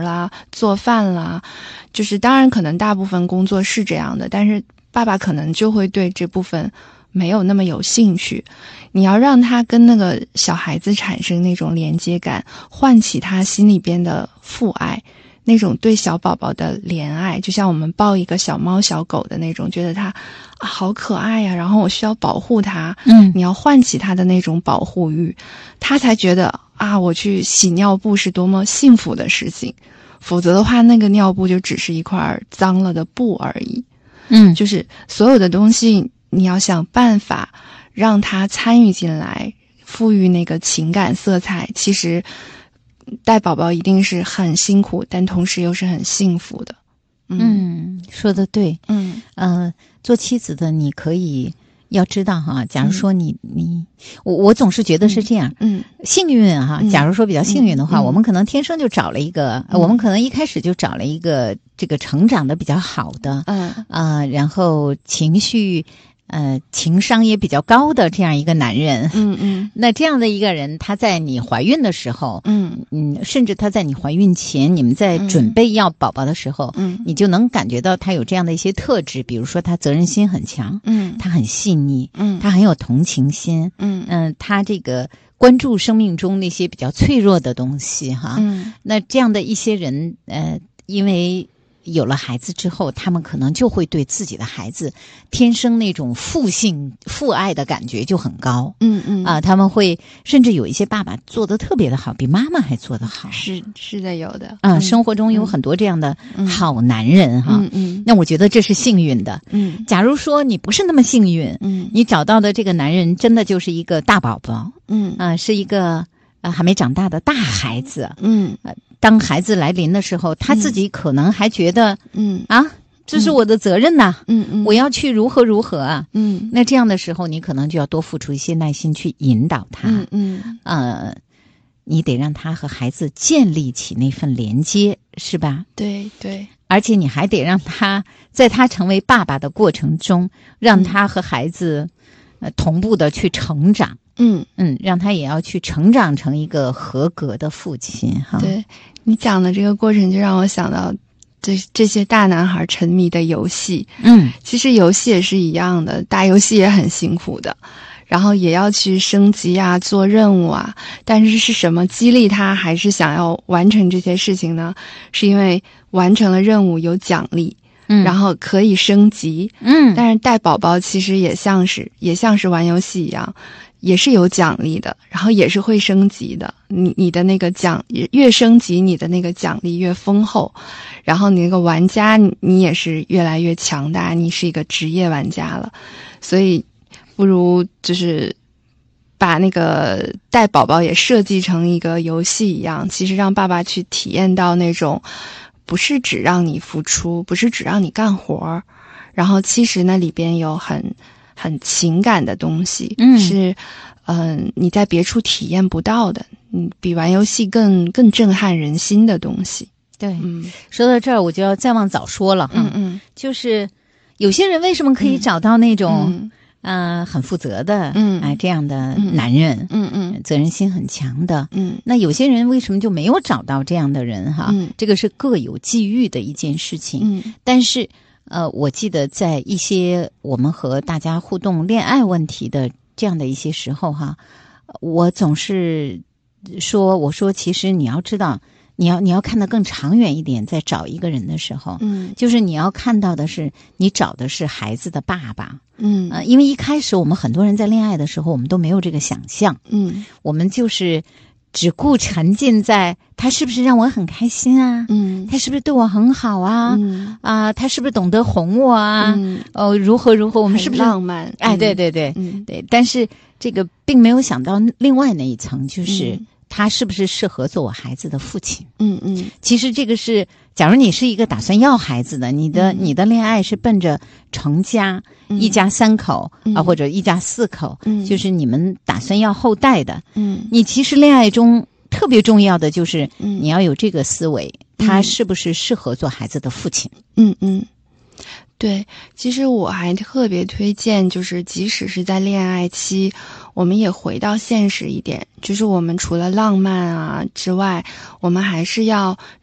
啦、做饭啦，就是当然可能大部分工作是这样的，但是爸爸可能就会对这部分没有那么有兴趣。你要让他跟那个小孩子产生那种连接感，唤起他心里边的父爱，那种对小宝宝的怜爱，就像我们抱一个小猫小狗的那种，觉得它好可爱呀，然后我需要保护它。你要唤起他的那种保护欲，他才觉得我去洗尿布是多么幸福的事情。否则的话，那个尿布就只是一块脏了的布而已。就是所有的东西你要想办法让他参与进来，赋予那个情感色彩。其实带宝宝一定是很辛苦，但同时又是很幸福的。 说得对。做妻子的你可以要知道哈，假如说我总是觉得是这样。幸运哈，假如说比较幸运的话，我们可能天生就找了一个，我们可能一开始就找了一个这个成长的比较好的，然后情商也比较高的这样一个男人。那这样的一个人，他在你怀孕的时候，甚至他在你怀孕前，你们在准备要宝宝的时候，你就能感觉到他有这样的一些特质，比如说他责任心很强，他很细腻，他很有同情心，他这个关注生命中那些比较脆弱的东西哈。那这样的一些人，因为有了孩子之后，他们可能就会对自己的孩子天生那种父爱的感觉就很高。他们会甚至有一些爸爸做得特别的好，比妈妈还做得好。 是的，有的。 生活中有很多这样的好男人哈。那我觉得这是幸运的。假如说你不是那么幸运，你找到的这个男人真的就是一个大宝宝，是一个还没长大的大孩子。当孩子来临的时候，他自己可能还觉得，这是我的责任呐，我要去如何啊。那这样的时候，你可能就要多付出一些耐心去引导他。你得让他和孩子建立起那份连接，是吧？ 对对。 而且你还得让他在他成为爸爸的过程中，让他和孩子同步的去成长。让他也要去成长成一个合格的父亲哈。 对，你讲的这个过程就让我想到这些大男孩沉迷的游戏。其实游戏也是一样的，打游戏也很辛苦的，然后也要去升级啊，做任务啊。但是什么激励他还是想要完成这些事情呢？是因为完成了任务有奖励，然后可以升级。但是带宝宝其实也像是玩游戏一样，也是有奖励的，然后也是会升级的。你的那个越升级，你的那个奖励越丰厚，然后你那个玩家你也是越来越强大，你是一个职业玩家了。所以不如就是把那个带宝宝也设计成一个游戏一样，其实让爸爸去体验到那种不是只让你付出，不是只让你干活，然后其实那里边有很情感的东西，是你在别处体验不到的，比玩游戏更震撼人心的东西。 对，说到这儿我就要再往早说了哈。就是有些人为什么可以找到那种很负责的这样的男人，责任心很强的，那有些人为什么就没有找到这样的人哈？这个是各有际遇的一件事情。但是我记得在一些我们和大家互动恋爱问题的这样的一些时候哈，我总是我说其实你要知道，你要看得更长远一点，在找一个人的时候，就是你要看到的是你找的是孩子的爸爸。因为一开始我们很多人在恋爱的时候，我们都没有这个想象。我们就是只顾沉浸在他是不是让我很开心啊，他是不是对我很好啊，他是不是懂得哄我啊，如何我们是不是浪漫？ 对，但是这个并没有想到另外那一层，就是他是不是适合做我孩子的父亲。其实这个是，假如你是一个打算要孩子的，你的恋爱是奔着成家，一家三口或者一家四口，就是你们打算要后代的。你其实恋爱中特别重要的就是你要有这个思维，他是不是适合做孩子的父亲。 对，其实我还特别推荐，就是即使是在恋爱期，我们也回到现实一点，就是我们除了浪漫啊之外，我们还是要